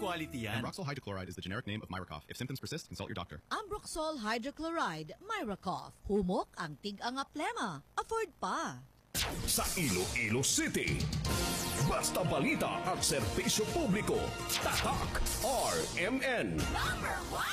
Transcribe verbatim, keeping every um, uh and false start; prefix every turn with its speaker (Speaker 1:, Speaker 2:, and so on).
Speaker 1: quality yan.
Speaker 2: Ambroxol hydrochloride is the generic name of Myracough. If symptoms persist, consult your doctor.
Speaker 3: Ambroxol hydrochloride, Myracough. Humok ang tig-anga plema. Afford pa.
Speaker 4: Sa Iloilo City, basta balita at serbisyo publiko, tatak R M N.
Speaker 5: Number one!